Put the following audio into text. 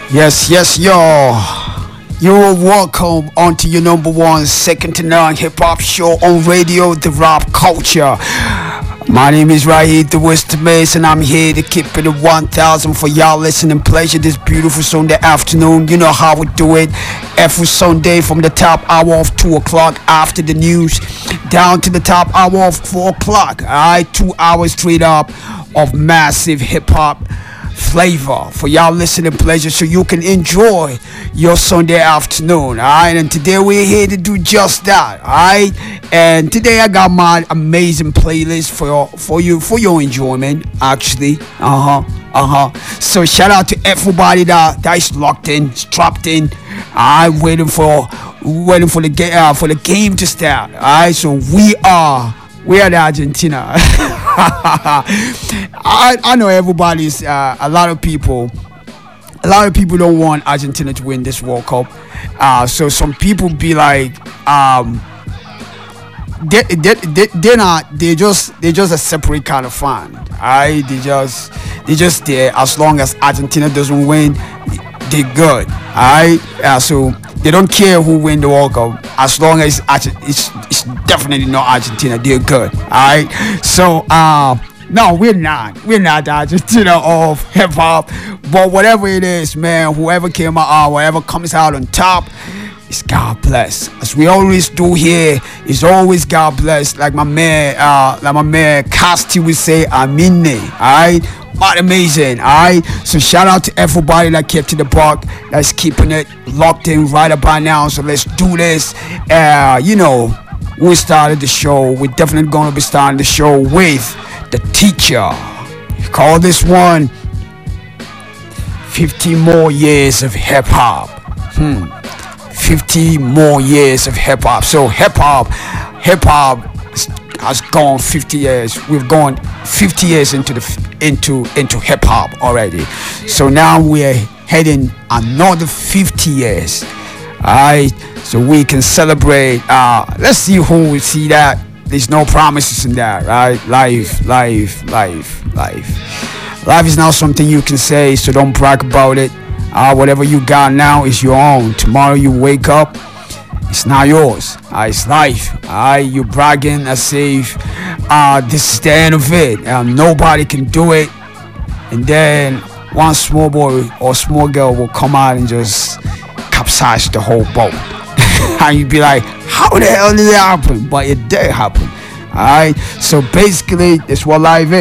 Yes, yes, y'all. You're welcome onto your number one, second to none hip hop show on radio, The Rap Culture. My name is Rahid the West Mason. I'm here to keep it at 1000 for y'all listening pleasure this beautiful Sunday afternoon. You know how we do it. Every Sunday from the top hour of 2 o'clock after the news down to the top hour of 4 o'clock. Alright, 2 hours straight up of massive hip hop flavor for y'all listening pleasure so you can enjoy your Sunday afternoon. Alright, and today we're here to do just that. Alright, and today I got my amazing playlist for your enjoyment actually. So shout out to everybody that is locked in, strapped in. I'm waiting for the game to start. Alright, so we are the Argentina. I know everybody's a lot of people don't want Argentina to win this World Cup. So some people be like, they're just a separate kind of fan. Alright, they just there as long as Argentina doesn't win, they're good. Alright, so they don't care who win the World Cup as long as it's definitely not Argentina. They're good. Alright, so no, we're not the Argentina of hip hop, but whatever it is, man, whoever whatever comes out on top, it's God bless. As we always do here, it's always God bless. Like my man Casti would say, Amine. Alright, but amazing. Alright, so shout out to everybody that kept to the park, that's keeping it locked in right about now. So let's do this. We started the show. We're definitely gonna be starting the show with The Teacher. Call this one 50 more years of hip hop. 50 more years of hip hop. So hip hop has gone 50 years. We've gone 50 years into hip hop already. So now we're heading another 50 years. Alright, so we can celebrate. Let's see who will see that. There's no promises in that, right? Life is not something you can say, so don't brag about it. Whatever you got now is your own. Tomorrow you wake up, it's not yours. It's life. You bragging as if this is the end of it. Nobody can do it. And then one small boy or small girl will come out and just capsize the whole boat. And you'd be like, how the hell did it happen? But it did happen. Alright, so basically that's what life is.